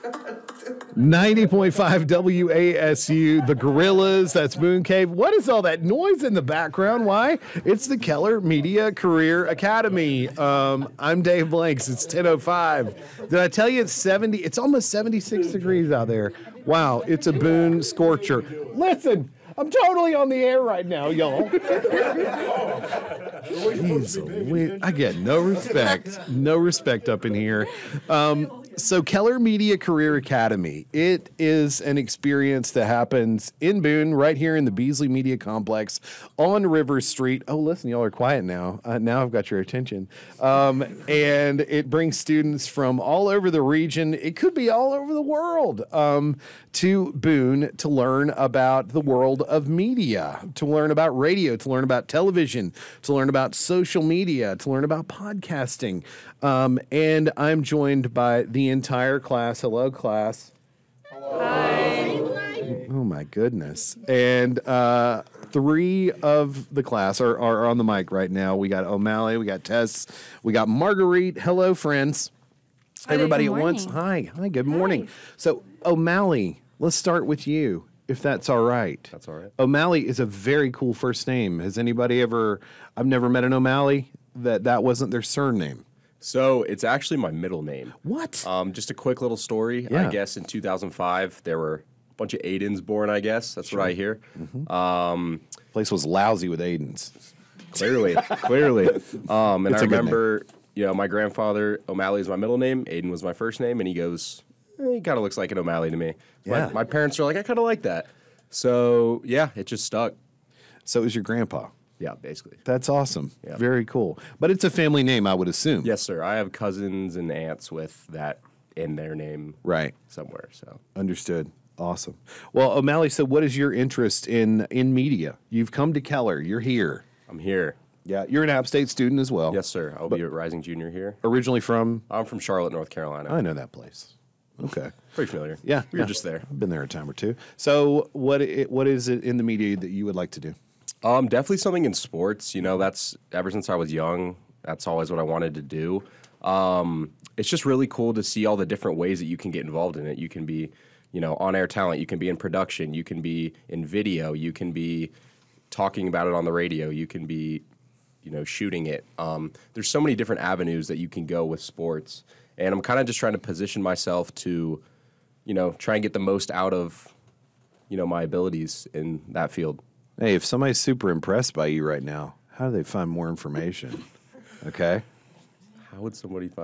90.5 WASU, the Gorillas, that's Moon Cave. What is all that noise in the background? Why? It's the Keller Media Career Academy. I'm Dave Blanks. It's 10:05. Did I tell you it's 70? It's almost 76 degrees out there. Wow, it's a Boone scorcher. Listen, I'm totally on the air right now, y'all. Jeez, I get no respect up in here. So Keller Media Career Academy, it is an experience that happens in Boone, right here in the Beasley Media Complex on River Street. Oh, listen, y'all are quiet now. Now I've got your attention. And it brings students from all over the region. It could be all over the world to Boone to learn about the world of media, to learn about radio, to learn about television, to learn about social media, to learn about podcasting. And I'm joined by the entire class. Hello, class. Hello. Hi. Oh, my goodness. And three of the class are on the mic right now. We got O'Malley, we got Tess, we got Marguerite. Hello, friends. Everybody at once. Hi, good morning. So, O'Malley, let's start with you, if that's all right. That's all right. O'Malley is a very cool first name. Has anybody ever, I've never met an O'Malley that wasn't their surname. So it's actually my middle name. What? Just a quick little story. Yeah. I guess in 2005, there were a bunch of Aidens born, I guess. That's what I hear. Mm-hmm. Place was lousy with Aidens. Clearly. And I remember, my grandfather, O'Malley is my middle name. Aiden was my first name. And he goes, he kind of looks like an O'Malley to me. Yeah. My parents are like, I kind of like that. So, yeah, it just stuck. So it was your grandpa. Yeah, basically. That's awesome. Yeah. Very cool. But it's a family name, I would assume. Yes, sir. I have cousins and aunts with that in their name Right. somewhere. So Understood. Awesome. Well, O'Malley, so what is your interest in media? You've come to Keller. You're here. I'm here. Yeah. You're an App State student as well. Yes, sir. I'll be a rising junior here. Originally from? I'm from Charlotte, North Carolina. I know that place. Okay. Pretty familiar. Yeah. We were just there. I've been there a time or two. So what is it in the media that you would like to do? Definitely something in sports. That's ever since I was young. That's always what I wanted to do. It's just really cool to see all the different ways that you can get involved in it. You can be, on-air talent. You can be in production. You can be in video. You can be talking about it on the radio. You can be, shooting it. There's so many different avenues that you can go with sports. And I'm kind of just trying to position myself to, try and get the most out of, my abilities in that field. Hey, if somebody's super impressed by you right now, how do they find more information? Okay. How would somebody find